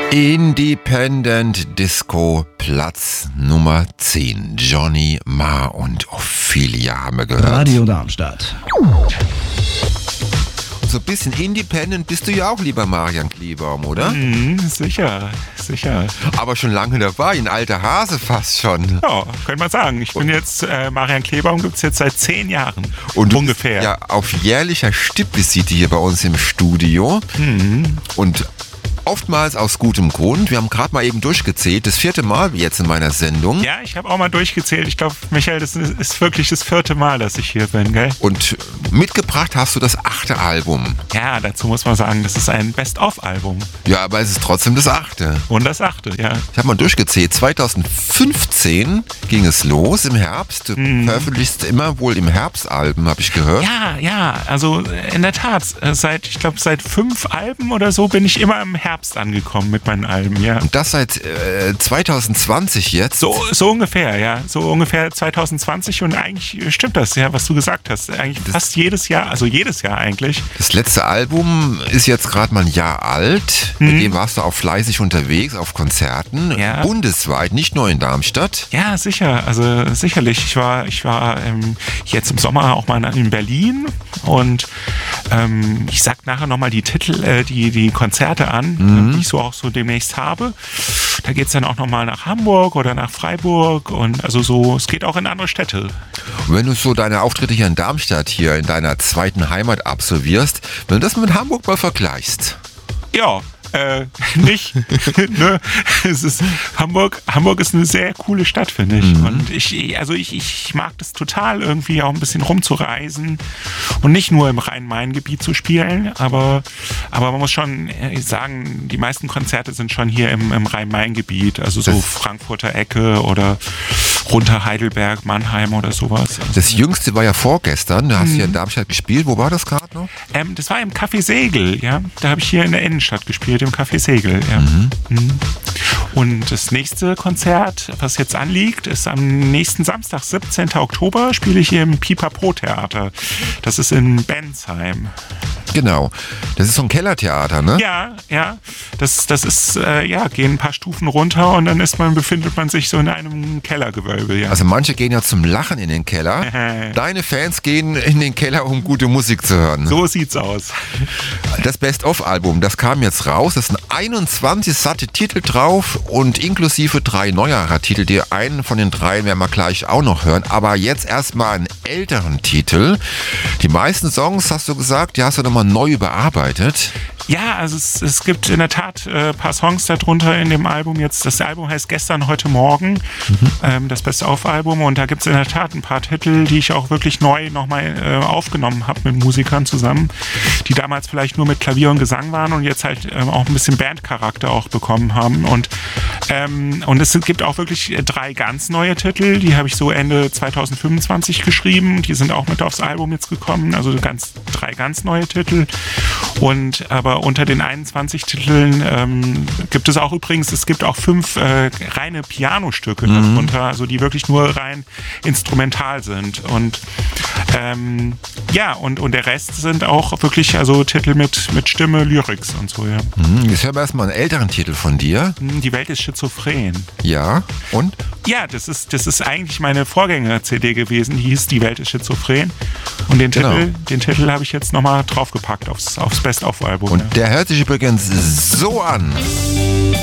Independent Disco Platz Nummer 10. Johnny Marr und Ophelia haben wir gehört. Radio Darmstadt. So ein bisschen independent bist du ja auch, lieber Marian Kleebaum, oder? Sicher. Aber schon lange dabei, ein alter Hase fast schon. Ja, könnte man sagen. Ich bin jetzt, Marian Kleebaum gibt es jetzt seit 10 Jahren. Und du ungefähr. Bist ja auf jährlicher Stippvisite hier bei uns im Studio. Und oftmals aus gutem Grund. Wir haben gerade mal eben durchgezählt. Das 4. Mal jetzt in meiner Sendung. Ja, ich habe auch mal durchgezählt. Ich glaube, Michael, das ist wirklich das 4. Mal, dass ich hier bin, gell? Und mitgebracht hast du das 8. Album. Ja, dazu muss man sagen, das ist ein Best-of-Album. Ja, aber es ist trotzdem das 8. Und das 8., ja. Ich habe mal durchgezählt. 2015 ging es los im Herbst. Du veröffentlichst immer wohl im Herbst Alben, habe ich gehört. Ja, also in der Tat. Seit 5 Alben oder so bin ich immer im Herbst angekommen mit meinen Alben, ja. Und das seit 2020 jetzt? So ungefähr, ja. So ungefähr 2020 und eigentlich stimmt das, ja, was du gesagt hast. Eigentlich fast jedes Jahr, also jedes Jahr eigentlich. Das letzte Album ist jetzt gerade mal ein Jahr alt. Mit dem warst du auch fleißig unterwegs auf Konzerten. Ja. Bundesweit, nicht nur in Darmstadt. Ja, sicher. Also sicherlich. Ich war jetzt im Sommer auch mal in Berlin und ich sag nachher nochmal die Titel, die Konzerte an, die ich so auch so demnächst habe. Da geht es dann auch nochmal nach Hamburg oder nach Freiburg und also so, es geht auch in andere Städte. Und wenn du so deine Auftritte hier in Darmstadt, hier in deiner zweiten Heimat absolvierst, wenn du das mit Hamburg mal vergleichst. Ja. Nicht. Ne? Es ist Hamburg ist eine sehr coole Stadt, finde ich. Und ich mag das total, irgendwie auch ein bisschen rumzureisen und nicht nur im Rhein-Main-Gebiet zu spielen, aber man muss schon sagen, die meisten Konzerte sind schon hier im Rhein-Main-Gebiet, also so Frankfurter Ecke oder runter Heidelberg, Mannheim oder sowas. Das Jüngste war ja vorgestern, da hast du ja in Darmstadt gespielt. Wo war das gerade noch? Das war im Café Segel, ja. Da habe ich hier in der Innenstadt gespielt, im Café Segel, ja. Und das nächste Konzert, was jetzt anliegt, ist am nächsten Samstag, 17. Oktober, spiele ich hier im Pipapo-Theater. Das ist in Bensheim. Genau. Das ist so ein Kellertheater, ne? Ja. Das ist, gehen ein paar Stufen runter und dann befindet man sich so in einem Kellergewölbe, ja. Also manche gehen ja zum Lachen in den Keller. Deine Fans gehen in den Keller, um gute Musik zu hören. So sieht's aus. Das Best-of-Album, das kam jetzt raus. Das sind 21 satte Titel drauf und inklusive 3 neuerer Titel. Einen von den 3 werden wir gleich auch noch hören. Aber jetzt erstmal einen älteren Titel. Die meisten Songs, hast du gesagt, die hast du nochmal neu überarbeitet. Ja, also es gibt in der Tat ein paar Songs darunter in dem Album jetzt. Das Album heißt Gestern, heute, morgen, das Best-of-Album. Und da gibt es in der Tat ein paar Titel, die ich auch wirklich neu nochmal aufgenommen habe mit Musikern zusammen, die damals vielleicht nur mit Klavier und Gesang waren und jetzt halt auch ein bisschen Bandcharakter auch bekommen haben. Und es gibt auch wirklich 3 ganz neue Titel, die habe ich so Ende 2025 geschrieben. Die sind auch mit aufs Album jetzt gekommen, also 3 ganz neue Titel. Und aber unter den 21 Titeln gibt es auch übrigens, es gibt auch 5 reine Pianostücke darunter, also die wirklich nur rein instrumental sind. Und und der Rest sind auch wirklich also Titel mit Stimme, Lyrics und so, ja. Jetzt hören wir erstmal einen älteren Titel von dir. Die Welt ist schizophren. Ja, und? Ja, das ist eigentlich meine Vorgänger-CD gewesen, die hieß Die Welt ist schizophren. Und den Titel habe ich jetzt nochmal draufgepackt aufs Best-of-Album. Und der hört sich übrigens so an.